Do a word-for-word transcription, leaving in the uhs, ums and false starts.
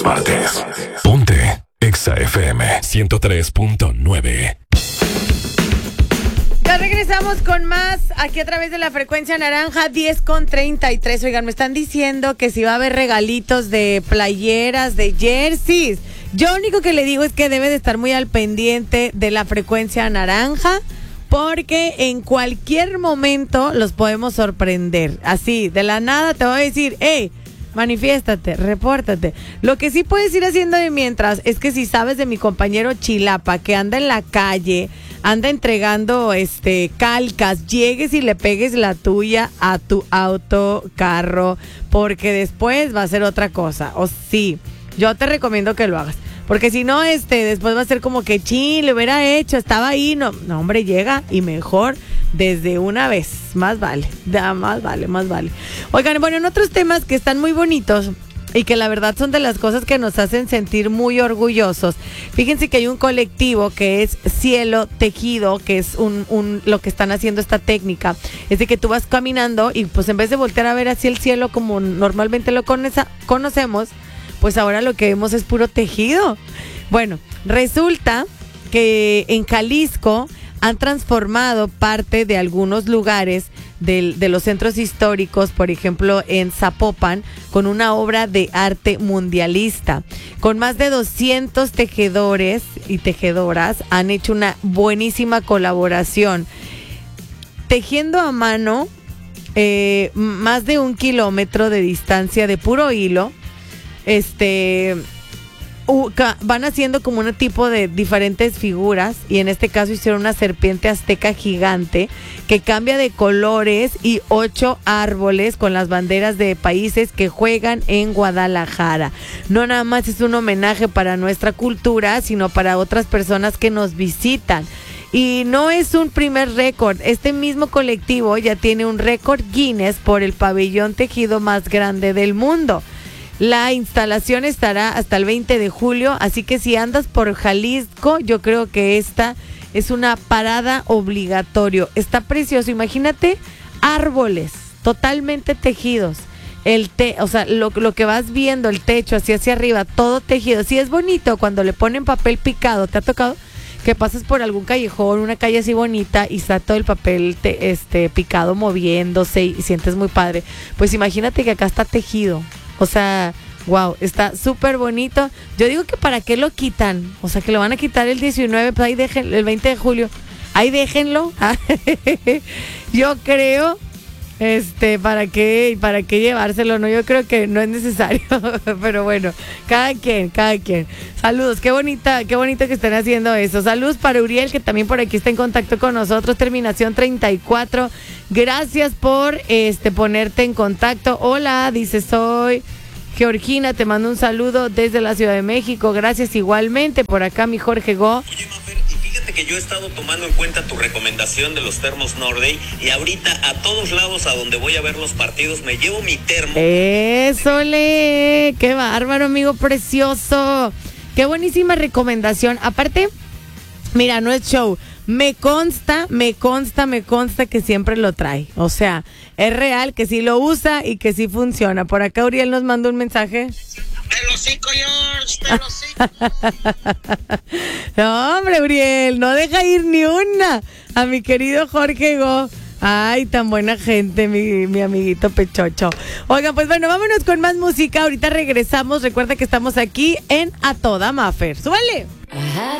los martes. Ponte Exa F M ciento tres punto nueve. Ya regresamos con más aquí a través de la frecuencia naranja diez con treinta y tres. Oigan, me están diciendo que si va a haber regalitos de playeras, de jerseys. Yo lo único que le digo es que debe de estar muy al pendiente de la frecuencia naranja, porque en cualquier momento los podemos sorprender. Así, de la nada te voy a decir, hey, manifiéstate, repórtate. Lo que sí puedes ir haciendo de mientras es que si sabes de mi compañero Chilapa que anda en la calle, anda entregando este calcas, llegues y le pegues la tuya a tu auto, carro, porque después va a ser otra cosa. O sí, yo te recomiendo que lo hagas. Porque si no, este, después va a ser como que chin, le hubiera hecho, estaba ahí. No, no, hombre, llega y mejor desde una vez. Más vale, ya, más vale, más vale. Oigan, bueno, en otros temas que están muy bonitos y que la verdad son de las cosas que nos hacen sentir muy orgullosos. Fíjense que hay un colectivo que es Cielo Tejido, que es un, un lo que están haciendo esta técnica. Es de que tú vas caminando y pues en vez de voltear a ver hacia el cielo como normalmente lo conoce, conocemos, pues ahora lo que vemos es puro tejido. Bueno, resulta que en Jalisco han transformado parte de algunos lugares de, de los centros históricos, por ejemplo en Zapopan, con una obra de arte mundialista. Con más de doscientos tejedores y tejedoras han hecho una buenísima colaboración. Tejiendo a mano eh, más de un kilómetro de distancia de puro hilo. Este uh, ca- van haciendo como un tipo de diferentes figuras, y en este caso hicieron una serpiente azteca gigante que cambia de colores y ocho árboles con las banderas de países que juegan en Guadalajara. No nada más es un homenaje para nuestra cultura, sino para otras personas que nos visitan. Y no es un primer récord. Este mismo colectivo ya tiene un récord Guinness por el pabellón tejido más grande del mundo. La instalación estará hasta el veinte de julio, así que si andas por Jalisco, yo creo que esta es una parada obligatorio. Está precioso, imagínate árboles totalmente tejidos. El te, o sea, lo, lo que vas viendo, el techo así hacia arriba, todo tejido. Sí es bonito cuando le ponen papel picado. ¿Te ha tocado que pasas por algún callejón, una calle así bonita, y está todo el papel te, este picado moviéndose y, y sientes muy padre? Pues imagínate que acá está tejido. O sea, wow, está súper bonito. Yo digo que para qué lo quitan. O sea, que lo van a quitar el diecinueve, pues ahí dejen, el veinte de julio. Ahí déjenlo. Yo creo, este, ¿para qué, para qué llevárselo? No, yo creo que no es necesario. Pero bueno, cada quien, cada quien. Saludos, qué bonita, qué bonito que estén haciendo eso. Saludos para Uriel, que también por aquí está en contacto con nosotros, terminación treinta y cuatro. Gracias por este ponerte en contacto. Hola, dice, soy Georgina, te mando un saludo desde la Ciudad de México. Gracias igualmente. Por acá mi Jorge Go. Oye, Mafer, y fíjate que yo he estado tomando en cuenta tu recomendación de los termos Norday, y ahorita a todos lados a donde voy a ver los partidos me llevo mi termo. Eso, le, qué bárbaro, amigo precioso. Qué buenísima recomendación. Aparte, mira, no es show. Me consta, me consta, me consta que siempre lo trae. O sea, es real que sí lo usa y que sí funciona. Por acá Uriel nos mandó un mensaje. ¡Te lo cico, George! ¡Te lo cico! No, hombre, Uriel, no deja ir ni una a mi querido Jorge Go. Ay, tan buena gente, mi, mi amiguito Pechocho. Oigan, pues bueno, vámonos con más música. Ahorita regresamos. Recuerda que estamos aquí en A Toda Mafer. ¡Súbale!